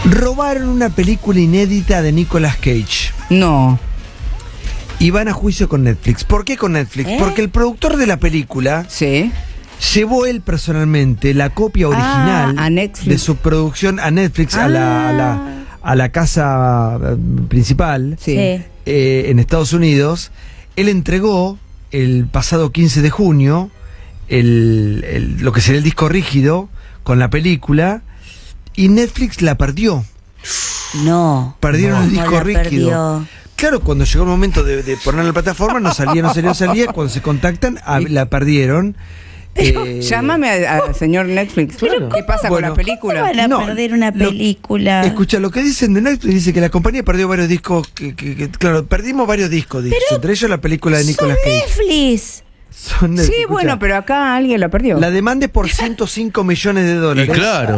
Robaron una película inédita de Nicolas Cage. No. Y van a juicio con Netflix. ¿Por qué con Netflix? Porque el productor de la película Sí. llevó él personalmente la copia original a Netflix. de su producción a Netflix, a la casa principal Sí. en Estados Unidos. Él entregó el pasado 15 de junio lo que sería el disco rígido con la película y Netflix la perdió. No. Perdieron el ¿Cómo disco la rígido. perdió? Claro, cuando llegó el momento de poner en la plataforma, no salía. Cuando se contactan, la perdieron. Llámame al señor Netflix. Claro. ¿Qué pasa con Bueno, la película? ¿Cómo van a No, perder una película? Escucha, lo que dicen de Netflix dice que la compañía perdió varios discos. Claro, perdimos varios discos, dice, entre ellos la película de Nicolas Cage. Netflix. Son Netflix, Sí, escucha. bueno, pero acá alguien la perdió. La demanda es por 105 millones de Y dólares. claro.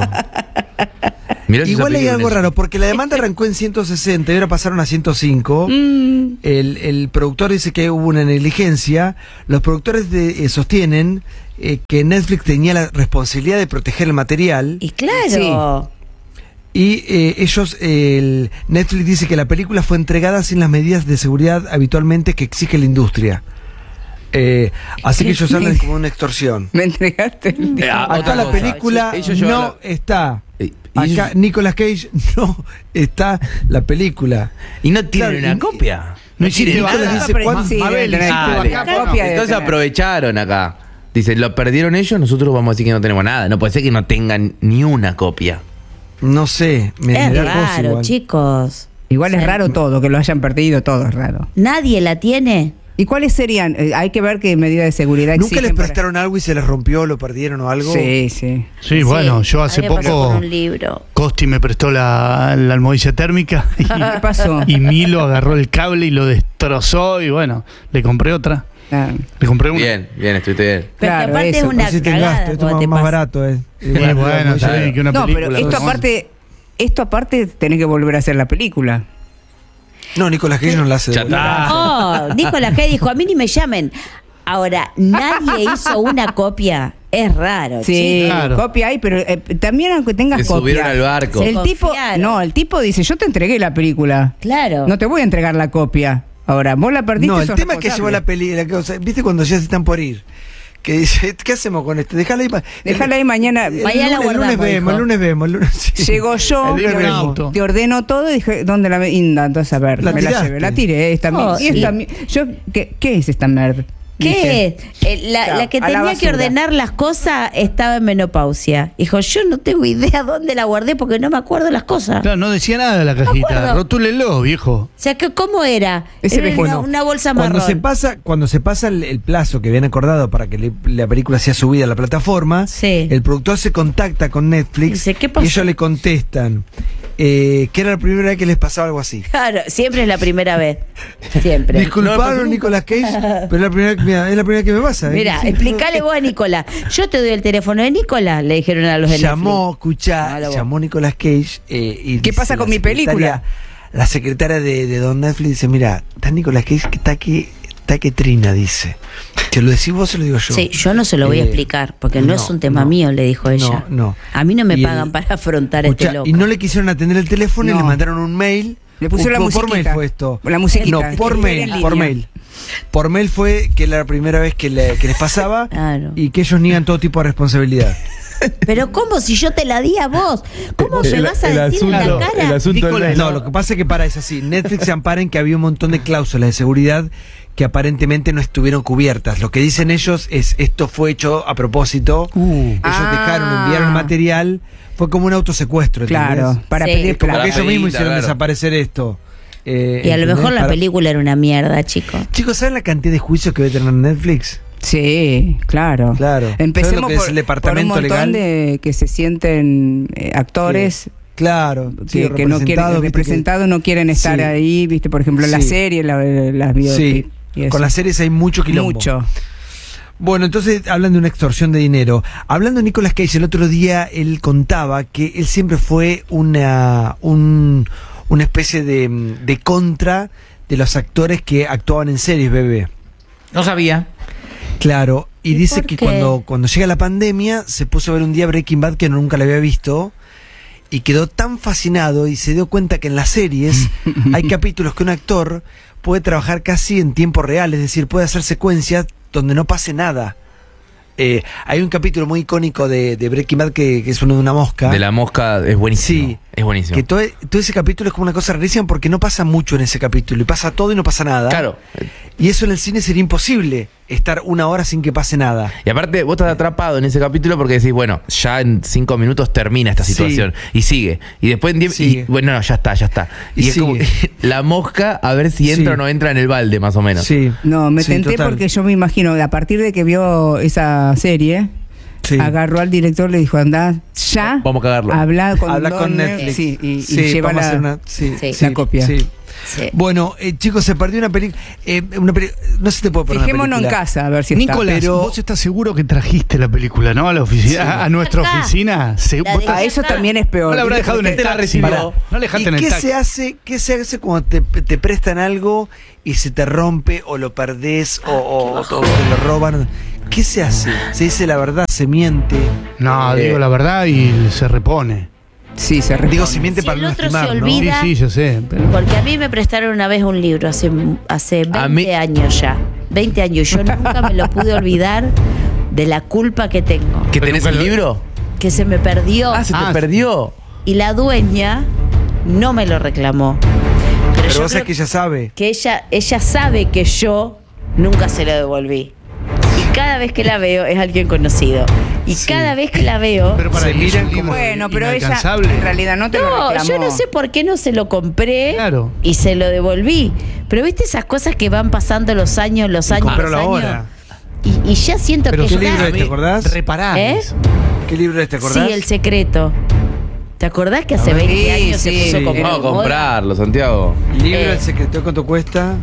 Mirá si Igual esa hay algo película raro, porque la demanda arrancó en 160 y ahora pasaron a 105. El productor dice que hubo una negligencia. Los productores sostienen que Netflix tenía la responsabilidad de proteger el material. Y claro. Y Netflix dice que la película fue entregada sin las medidas de seguridad habitualmente que exige la industria. Así que ellos hablan como una extorsión. Me entregaste el disco. Acá otra la cosa. película Ellos llevan no está. Y Acá Nicolas Cage no está la película. Y no tienen Claro, una y- copia. No hiciste existe nada. nada. Dice, Pero ¿cuánto? sí, Mabel, deben hiciste tener acá. copia de Entonces tener. aprovecharon acá. Dicen, lo perdieron ellos, nosotros vamos a decir que no tenemos nada. No puede ser que no tengan ni una copia. No sé, me Es da cosa raro, igual. chicos. Igual es Sí. raro todo, que lo hayan perdido, todo es raro. ¿Nadie la tiene? ¿Y cuáles serían? Hay que ver qué medidas de seguridad ¿Nunca exigen les para- prestaron algo y se les rompió, lo perdieron o algo? Sí, sí. Sí, bueno, yo hace a mí me pasó poco con un libro. Costi me prestó la almohadilla térmica y, ¿Qué pasó? y Milo agarró el cable y lo destrozó y bueno, le compré otra. Ah, Le compré una. Bien, estuviste bien. Pero Claro, que aparte eso. es una Así te cagada gasto, esto cuando es te más pasa. barato, Sí, bueno, ya sí, que una no, película. pero esto aparte tenés que volver a hacer la película. No, Nicolas Cage no la hace de Ya vuelta. está. Oh, Nicolas Cage dijo, a mí ni me llamen. Ahora, nadie hizo una copia. Es raro, Sí, chicos. Claro. copia hay, pero también aunque tengas Se copia. subieron al barco. El tipo, Confiaron. no, el tipo dice, yo te entregué la película. Claro. No te voy a entregar la copia. Ahora, vos la perdiste. No, el sos tema es que llevó responsable. la película. ¿Viste cuando ya se están por ir? Que dice, ¿qué hacemos con esto? Déjala ahí. Déjala ahí mañana. Mañana la guardamos, el hijo. lunes vemos. Sí. Llego yo, El lunes en vemos. auto. te ordeno todo y dije, ¿dónde la inda? Entonces, a ver, La me la tiraste. llevé. La tiré. Esta, Oh, y esta, sí. yo, ¿qué es esta merda? ¿Qué? La Chao, que a la tenía que basura. ordenar las cosas estaba en menopausia. Dijo, yo no tengo idea dónde la guardé porque no me acuerdo las cosas. Claro, no decía nada la cajita. acuerdo. Rotúlelo, viejo. O sea, ¿cómo era? Ese Era viejo. una bolsa Cuando marrón. se pasa el plazo que habían acordado para que la película sea subida a la plataforma, Sí. el productor se contacta con Netflix Dice, ¿qué pasó? y ellos le contestan que era la primera vez que les pasaba algo así. Claro, siempre es la primera vez. Siempre. Disculparon, Nicolas Cage, pero es la primera vez que me pasa. ¿eh? Mira, explícale vos a Nicolás. Yo te doy el teléfono de Nicolás, le dijeron a los de Llamó, escuchá, Malo vos. llamó Nicolas Cage. Y ¿Qué dice pasa con la mi película? secretaria- La secretaria de Don Netflix dice, mira, está Nicolas Cage que está que trina, dice. ¿Te lo decís vos o lo digo yo? Sí, yo no se lo voy a explicar, porque no es un tema mío, le dijo ella. No. A mí no me Y pagan para afrontar a Escuchá, este loco. y no le quisieron atender el teléfono y No. le mandaron un mail. Le pusieron la Por mail musiquita. fue esto. La musiquita. No, por En mail, línea. por mail. Por mail fue que era la primera vez que les pasaba Claro. y que ellos niegan todo tipo de responsabilidad. Pero ¿cómo si yo te la di a vos? ¿Cómo me vas a decir en la cara? el asunto Nicolas, del- No, lo que pasa es que es así. Netflix se ampara en que había un montón de cláusulas de seguridad que aparentemente no estuvieron cubiertas. Lo que dicen ellos es esto fue hecho a propósito. Ellos enviaron el material. Fue como un autosecuestro. ¿entendés? Claro, para Sí. pedir Como plata. que ellos mismos Pedita, hicieron claro. desaparecer esto. Y a lo ¿entendés? mejor la Para- película era una mierda, chicos. Chicos, ¿saben la cantidad de juicios que debe tener Netflix? Sí, claro. Claro. ¿Sabes Empecemos lo que es el departamento por un montón legal? de que se sienten actores Claro. sí, que no quieren representados, viste, representados, no quieren estar Sí. ahí, viste, por ejemplo, en la Sí. serie, las que- biopic. Sí, y eso. con las series hay mucho quilombo. Mucho. Bueno, entonces hablan de una extorsión de dinero. Hablando de Nicolas Cage, el otro día él contaba que él siempre fue una especie de contra de los actores que actuaban en series, bebé. No sabía. Claro, y ¿Y dice por que qué? cuando llega la pandemia se puso a ver un día Breaking Bad que nunca la había visto y quedó tan fascinado y se dio cuenta que en las series hay capítulos que un actor puede trabajar casi en tiempo real, es decir, puede hacer secuencias donde no pase nada. Hay un capítulo muy icónico de Breaking Bad que es uno de una mosca. De la mosca es buenísimo. Sí. Es buenísimo. Que todo ese capítulo es como una cosa rarísima porque no pasa mucho en ese capítulo y pasa todo y no pasa nada. Claro. Y eso en el cine sería imposible, estar una hora sin que pase nada. Y aparte, vos estás atrapado en ese capítulo porque decís, bueno, ya en 5 minutos termina esta Sí. situación. Y sigue. Y después en 10. Sigue. Y bueno, no, ya está. Y Y es como sigue. la mosca, a ver si entra Sí. o no entra en el balde, más o menos. Sí. No, me Sí, tenté total. porque yo me imagino, a partir de que vio esa serie, Sí. agarró al director, le dijo, andá ya, Vamos a cagarlo. habla con Netflix. sí, y Sí, lleva vamos a hacer la, una, sí, Sí. la copia. Sí. Sí. Bueno, chicos, se perdió una película. No se te puede poner Fijémonos en una película. casa a ver si Nicolás, está. pero- ¿vos estás seguro que trajiste la película, no? A la oficina, a nuestra Acá. oficina. La ¿Vos dejé A estás- eso acá. también es peor. no la habrá dejado en el Usted la taxi? recibió. Pará, no la dejaste en ¿Y el qué taxi. qué se hace cuando te prestan algo y se te rompe o lo perdés o te lo roban? ¿Qué se hace? ¿Se dice la verdad? ¿Se miente? No, digo la verdad y se repone. Sí, se repone. Digo, se miente Si para el no otro lastimar, se ¿no? olvida- Sí, yo sé. Pero... Porque a mí me prestaron una vez un libro hace 20 años ya. 20 años. Yo nunca me lo pude olvidar de la culpa que tengo. ¿Que Pero tenés nunca el lo- libro? Que se me perdió. Ah, se te Ah, perdió. Y la dueña no me lo reclamó. Pero, Pero yo vos sabés creo que ella sabe. que ella sabe que yo nunca se lo devolví. Y cada vez que la veo es alguien conocido. Y Sí. cada vez que la veo... Pero para Se ella es miran un como- libro Bueno, pero ella inalcanzable. en realidad no te lo No, reclamó. yo no sé por qué no se lo compré Claro. y se lo devolví. Pero viste esas cosas que van pasando los años, los años, Compralo los años. ahora. Y ya siento Pero que ¿qué ya... libro es? ¿Te acordás? Repará. ¿Eh? eso. ¿Qué libro es? ¿Te acordás? Sí, El Secreto. ¿Te acordás que hace 20 Sí, años sí. se puso Sí. como Vamos a de moda? comprarlo, Santiago. Libro Eh. El secreto, ¿cuánto cuesta?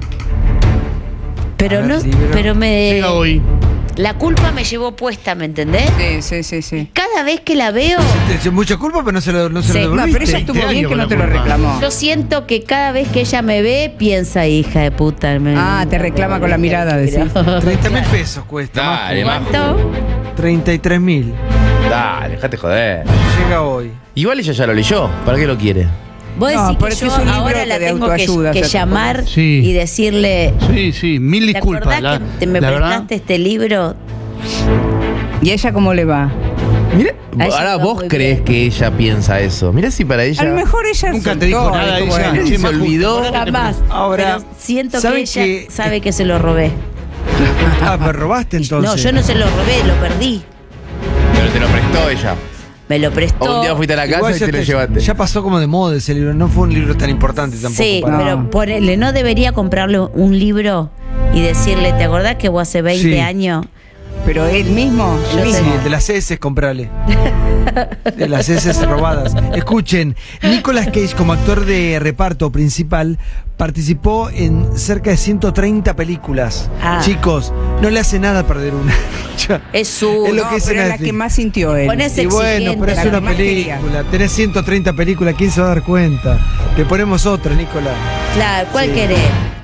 Pero A ver, no, libro. pero Llega hoy. la culpa me llevó puesta, ¿me entendés? Sí. Cada vez que la veo, Te mucha culpa, pero no se lo Sí. No, devolviste. pero ella estuvo 20 bien años que no con te la lo culpa. reclamó. yo siento que cada vez que ella me ve, piensa, hija de puta. Ah, te reclama con la mirada, decís. 30.000 pesos cuesta. Dale, Majo. ¿Cuánto? 33.000. Dale, dejate joder. Llega hoy. Igual ella ya lo leyó. ¿Para qué lo quiere? Vos No, decís que porque yo es un libro ahora la de tengo autoayuda, que o sea, llamar Sí. y decirle, Sí, mil ¿te disculpas. acordás que me la verdad, prestaste este libro? ¿Y a ella cómo le va? Mira, A ella ahora le va vos muy crees bien. que ella piensa eso. Mira si para ella. A lo mejor ella Nunca soltó, te dijo nada dijo, ella. bueno, Che, se Majo, olvidó. Jamás. Ahora, Pero siento que ¿saben ella que- sabe que se lo robé. Ah, me robaste entonces. No, yo no se lo robé, lo perdí. Pero te lo prestó ella. Me lo prestó. O un día fuiste a la casa Igual y te lo llevaste. ya pasó como de moda ese libro. No fue un libro tan importante tampoco. Sí, para- pero ponele, ¿no debería comprarle un libro y decirle, ¿te acordás que vos hace 20 Sí. años? Pero él mismo, Yo él sé. Sí, mismo. el de las heces, comprale. De las heces robadas. Escuchen, Nicolas Cage como actor de reparto principal participó en cerca de 130 películas. Ah. Chicos, no le hace nada perder una. Ya. Es su... Es lo No, que dice pero es la Netflix. que más sintió él. Ponés Y bueno, exigente, pero es la que una más quería. película. Tenés 130 películas, ¿quién se va a dar cuenta? Te ponemos otra, Nicolas. Claro, ¿cuál Sí. querés?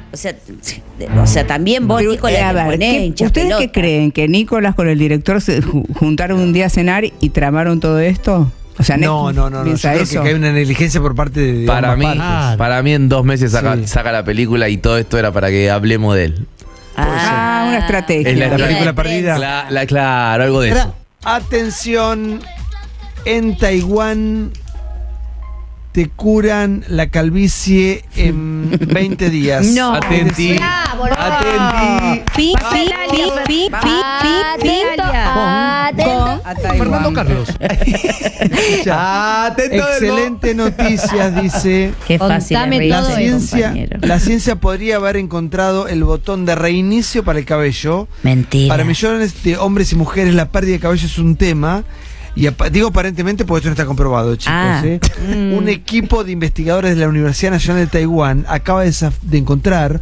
O sea, también vos, Pero, Nicolás, a te ver, ponés ¿qué- hincha ¿ustedes pelota. qué creen? ¿Que Nicolás con el director se juntaron un día a cenar y tramaron todo esto? O sea, No, Netflix no. Yo piensa creo eso. que hay una negligencia por parte de Para ambas mí, partes. para mí en 2 meses saca, Sí. saca la película y todo esto era para que hablemos de él. Ah, una estrategia. Es La película de perdida. prensa. Claro, algo de eso. Atención, en Taiwán te curan la calvicie en 20 días. No. Atenti. Bravo, Atenti. Pi, pi, pi, pi, pi, pi, A Taiwán. Fernando Carlos. Atento. Excelente noticias, dice. Qué fácil Contame es reírse, todo eso. compañero. La ciencia podría haber encontrado el botón de reinicio para el cabello. Mentira. Para millones de hombres y mujeres la pérdida de cabello es un tema. Y digo aparentemente porque esto no está comprobado, chicos. Ah. Un equipo de investigadores de la Universidad Nacional de Taiwán acaba de encontrar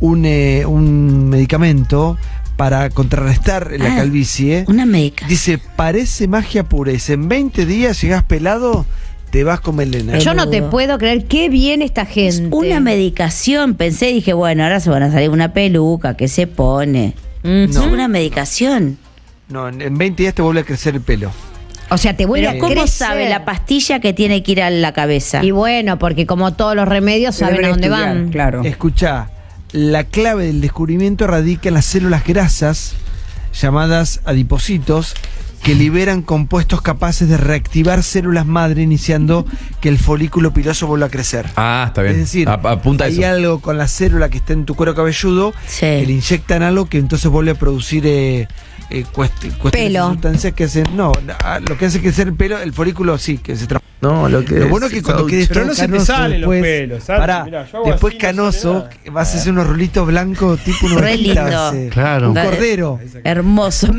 un medicamento para contrarrestar la Ah, calvicie. Una médica. Dice, parece magia pura. Dice, en 20 días llegás pelado, te vas con melena. Yo no te Peludo. puedo creer qué bien esta gente. Una medicación. Pensé, dije, bueno, ahora se van a salir una peluca, ¿qué se pone? Mm. Es una medicación. No, en 20 días te vuelve a crecer el pelo. O sea, te vuelve Pero a ¿cómo crecer. sabe la pastilla que tiene que ir a la cabeza? Y bueno, porque como todos los remedios Se saben a debería dónde estudiar, van. Claro. Escuchá, la clave del descubrimiento radica en las células grasas, llamadas adipocitos, que liberan compuestos capaces de reactivar células madre, iniciando que el folículo piloso vuelva a crecer. Ah, está bien. Es decir, Apunta a hay eso. algo con la célula que está en tu cuero cabelludo Sí. que le inyectan algo que entonces vuelve a producir Pelo. sustancias que hacen. No, lo que hace crecer el pelo, el folículo sí, que se transforma. No, lo que Lo bueno es que cuando quedes Pero todo no se te canoso salen los después, pelos, ¿sabes? pará, Mirá, yo hago después así, no canoso, sale nada. vas a hacer unos rulitos blancos tipo una Re orejita, lindo. va a ser. Claro. Un cordero. Hermoso.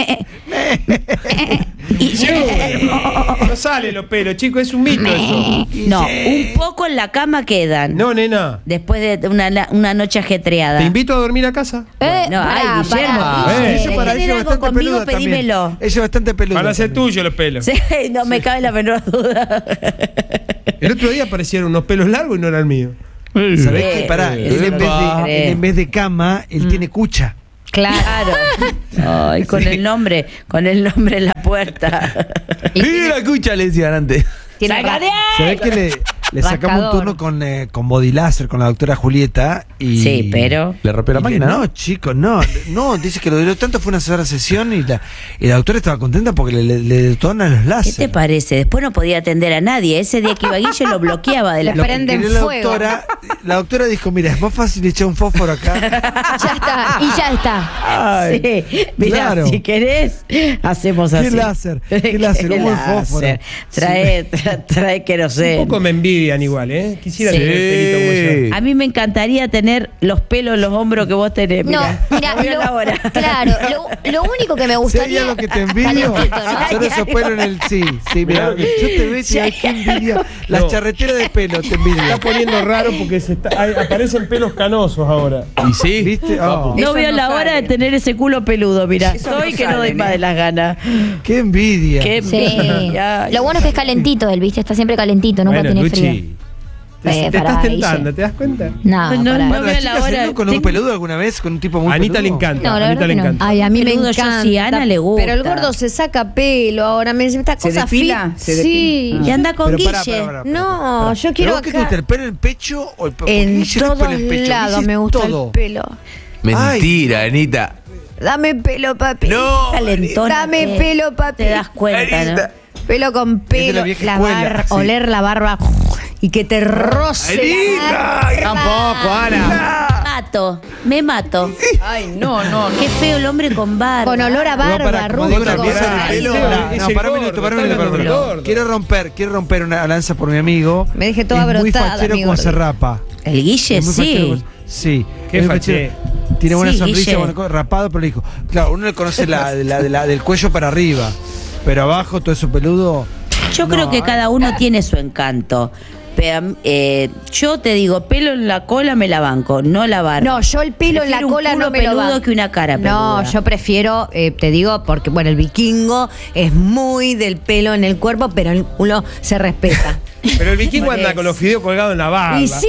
No salen los pelos, chicos, es un mito eso. No, un poco en la cama quedan. No, nena. Después de una noche ajetreada. Te invito a dormir a casa. No, ay, Guillermo. Eso para ¿Querés ella algo bastante conmigo? peluda también. Pedímelo. Ella es bastante peluda. Van a ser también. tuyos los pelos. Sí, no me cabe la menor duda. El otro día aparecieron unos pelos largos y no eran míos. ¿Sabés qué? Pará, él Epa. en vez de cama, él tiene cucha. Claro. Ay, con el nombre en la puerta. Mira, escucha, le decían antes. Tiene ¡Saca de ahí! ¿Sabés que le sacamos un Rascador. turno con body láser, con la doctora Julieta? Y Sí, pero. Le rompió la y máquina, no, ¿no? chicos, no, dice que lo duró tanto, fue una sola sesión y la doctora estaba contenta porque le detonan los ¿Qué láser. te parece? Después no podía atender a nadie. Ese día que iba Guille lo bloqueaba de la Lo prenden quería fuego. la doctora dijo, mira, es más fácil echar un fósforo acá. Ya está, y ya está. Ay, Sí, mira, claro. si querés, hacemos así. ¿Qué láser? ¿Qué láser? Humo de fósforo. Trae queroseno. Un poco me envidian igual, ¿eh? Quisiera Sí. tener el pelito como yo. A mí me encantaría tener los pelos en los hombros que vos tenés. No, Mira, mira, ahora. claro, lo único que me Si hay gustaría. algo que te envidio, Calentito, ¿no? son esos pelos en el. Sí, mira, yo te veo y ay, qué envidia. Las No. charreteras de pelo te Se envidio. está poniendo raro porque aparecen pelos canosos ahora. Y sí. ¿Viste? Oh, No Eso veo no la hora sale. de tener ese culo peludo, mira. Eso no Soy que no sale, doy más ¿eh? de las ganas. qué envidia. Qué Sí. envidia. Lo bueno es que es calentito él, ¿viste? Está siempre calentito, nunca Bueno, tiene Luchi, frío. te Pará, estás tentando, Guille. ¿te das cuenta? No, No, pará. no. Bueno, veo las la chicas hora. salieron con un peludo alguna vez, con un tipo muy A Anita le peludo. encanta. No, a la Anita verdad le que no. encanta. Ay, a mí me Peludo, yo encanta. sí, a Ana le gusta. Pero el gordo se saca pelo ahora, me dice esta ¿Se cosa depila? fit. ¿Se depila? Sí. Y anda con Pero Guille. pará. No, yo ¿Pero quiero vos qué te acá. gusta, el pelo en el pecho o el porque En Guille no es todos pelo en pecho, lados Guille me es gusta todo. el pelo. Mentira, Anita. Dame pelo, papi. No. Calentona. Dame que pelo, papi. Te das cuenta, ¿no? Anita. Pelo con de la pelo. vieja escuela, sí. Oler la barba y que te roce. la barba. Tampoco, Ana. Me mato. Ay, no. Qué feo el hombre con barba. Con olor a No, barba, pará, como digo, rústico. una pieza Pará, de pelo. es el Pará un gordo, minuto, está hablando del gordo. Quiero romper una lanza por mi amigo. Me dejé toda Es muy brotada, fachero mi como gordo. se rapa. El Guille, Es muy fachero sí. como- Sí. Qué es muy faché. fachero. Tiene buena Sí, sonrisa, Guille. buena cosa, rapado, pero le dijo. Claro, uno le conoce del cuello para arriba. Pero abajo, todo eso peludo. Yo creo que cada uno tiene su encanto. Pero, yo te digo, pelo en la cola me la banco, no la barba. No, yo el pelo en la Prefiero un cola culo no me lo peludo banco. que una cara No, peluda. yo prefiero, te digo, porque bueno, el vikingo es muy del pelo en el cuerpo, pero el culo se respeta. Pero el vikingo Por anda eso. con los fideos colgados en la barba. Y sí,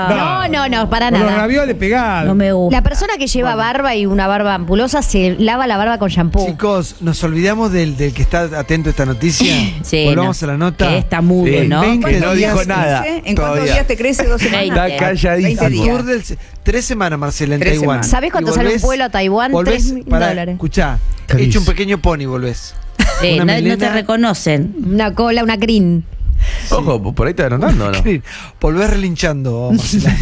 no, para Con los nada. ravioles pegados. No me gusta. La persona que lleva barba y una barba ampulosa se lava la barba con shampoo. Chicos, nos olvidamos del que está atento a esta noticia. Sí, Volvamos no. a la nota. Que está mudo, Sí, ¿no? 20 No días dijo nada. ¿En cuántos todavía. días te crece? 2 semanas. Veinte. Está calladito. 20 días. Tour del 3 semanas, Marcela, en 3 Taiwán. semanas. ¿Sabés cuánto Y sale un volvés- vuelo a Taiwán? volvés, $3.000. pará, escuchá, Carísimo. hecho un pequeño pony volvés. Sí, Una no te melena. reconocen. Una cola, una crin. Ojo, por ahí está anotando, ¿no? Volvés relinchando, Marcela.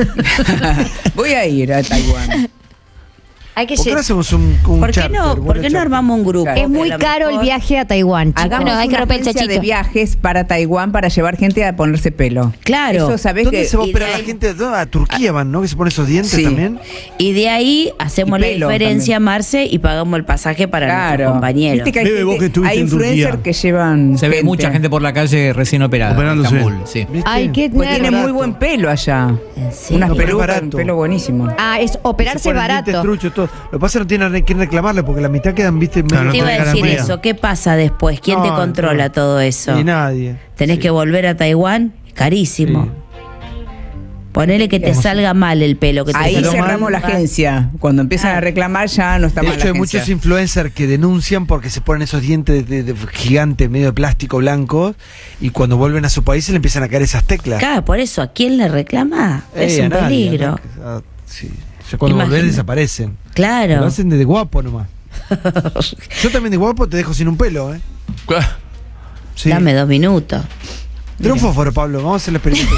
Voy a ir a Taiwán. Hay que ¿Por qué no lle- hacemos un ¿Por qué charter, no, vuelo ¿por qué no charter? armamos un grupo? Claro. Es muy Que a lo caro el mejor- viaje a Taiwán, chicos. Hagamos Bueno, hay que una romper el agencia de chachito. viajes para Taiwán para llevar gente a ponerse pelo. Claro. Eso sabés ¿Dónde que se va a y operar de la ahí- gente? ¿Dónde? A Turquía van, ¿no? Que se pone esos dientes Sí. también. Y de ahí hacemos Y la pelo diferencia, Marce, y pagamos el pasaje para nuestros compañeros. Viste que hay, Bebe, vos que estuviste hay en influencers Turquía. que llevan Se ve mucha gente por la calle recién operada. Operándose. En Estambul, sí. ¿Viste? Ay, qué Pues tiene nervio. muy buen pelo allá. Sí. Unas No, pero es pelucas, barato. un pelo buenísimo. Ah, es Se operarse ponen dientes barato. truchos, todo. Lo que pasa es que no tienen que reclamarle porque la mitad quedan, viste, medio no Te iba a tenés decir garantía. eso. ¿Qué pasa después? ¿Quién te No, controla no. todo eso? Ni nadie. Tenés que volver a Taiwán, carísimo. Ponele que te salga mal el pelo. Que te Ahí salga cerramos la mal. agencia. Cuando empiezan a reclamar ya no está De mal hecho, la hay agencia. muchos influencers que denuncian porque se ponen esos dientes de gigantes, medio de plástico blanco, y cuando vuelven a su país se le empiezan a caer esas teclas. Claro, por eso, ¿a quién le reclama? Es A un nadie, peligro. ¿no? Sí. Ya cuando volvés Imagínate. desaparecen. Claro. Lo hacen de guapo nomás. Yo también de guapo te dejo sin un pelo, ¿eh? Sí. Dame 2 minutos. Trae un fósforo, Pablo. Vamos a hacer el experimento.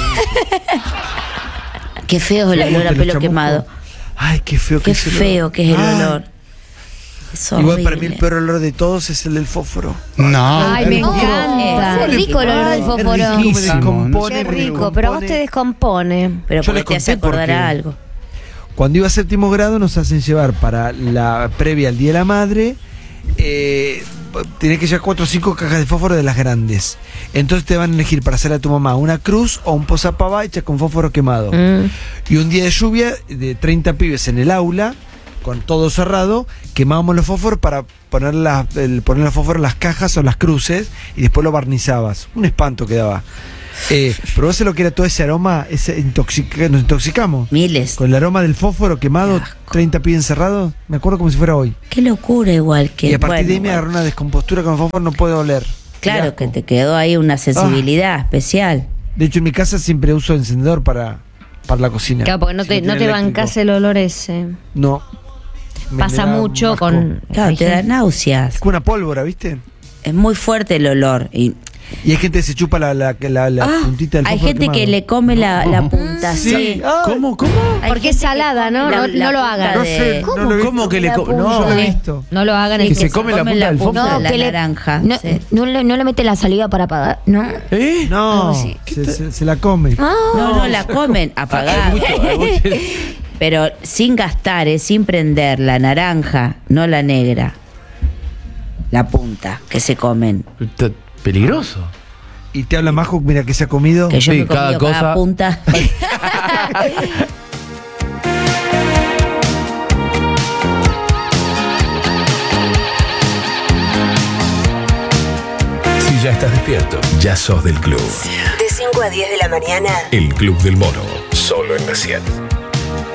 Qué feo es el olor a Te lo pelo chamusco. quemado. Ay, qué feo Qué que es el feo olor. que es el Ay. olor. Es Igual para mí el horrible. peor olor de todos es el del fósforo. No. Ay, me encanta. Qué Rico el olor del fósforo. Me riquísimo, descompone, Qué me rico, pero a vos te descompone. Pero Yo porque les te hace conté acordar porque- a algo. Cuando iba a 7º grado nos hacen llevar para la previa al Día de la Madre, tenés que llevar 4 o 5 cajas de fósforo de las grandes. Entonces te van a elegir para hacer a tu mamá una cruz o un posapava hecha con fósforo quemado. Y un día de lluvia, de 30 pibes en el aula, con todo cerrado, quemábamos los fósforos para poner poner los fósforos en las cajas o las cruces y después lo barnizabas. Un espanto quedaba. Pero vos sabés lo que era todo ese aroma, nos intoxicamos. Miles. Con el aroma del fósforo quemado, 30 pibes encerrados, me acuerdo como si fuera hoy. Qué locura igual que. Y a partir bueno, de ahí me agarró una descompostura con el fósforo, no puedo oler. Claro, Qué que asco. te quedó ahí una sensibilidad especial. De hecho, en mi casa siempre uso encendedor para la cocina. Claro, porque no Si te tiene eléctrico. bancás el olor ese. No. Me Pasa da mucho asco. con. Claro, te da náuseas. Es como una pólvora, ¿viste? Es muy fuerte el olor. Y Y hay gente que se chupa la puntita del hay fósforo gente que quemado. le come la punta Sí. así. Ah, ¿Cómo? Hay Porque es gente que salada, come ¿no? la No lo punta hagan. No de- sé, no lo he visto. ¿Cómo que le La co- punta. Yo No. lo he visto. No lo hagan. Sí, Que se come la punta del punta fósforo. de la que le- naranja. No, sí. no le mete la saliva para apagar, ¿no? ¿Eh? No, Algo así. se la come. No, la comen apagada. Pero sin gastar, sin prender la naranja, no la negra. La punta que se comen. Está peligroso. Y te habla Majo, mira que se ha comido. Que yo Sí, me he cada comido cada cosa. punta. Si ya estás despierto, ya sos del club. De 5 a 10 de la mañana. El Club del Mono, solo en la 100.